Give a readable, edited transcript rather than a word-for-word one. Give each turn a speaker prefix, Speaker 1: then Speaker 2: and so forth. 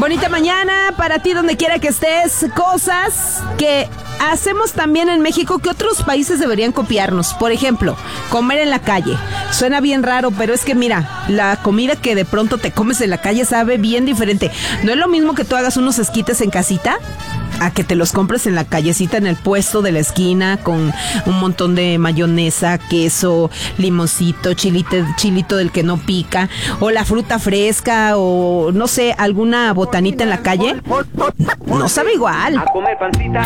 Speaker 1: Bonita mañana para ti donde quiera que estés. Cosas que hacemos también en México que otros países deberían copiarnos. Por ejemplo, comer en la calle. Suena bien raro, pero es que mira, la comida que de pronto te comes en la calle sabe bien diferente. No es lo mismo que tú hagas unos esquites en casita a que te los compres en la callecita, en el puesto de la esquina, con un montón de mayonesa, queso, limoncito, chilito del que no pica, o la fruta fresca, o no sé, alguna botanita en la calle. No sabe igual.
Speaker 2: A comer pancita.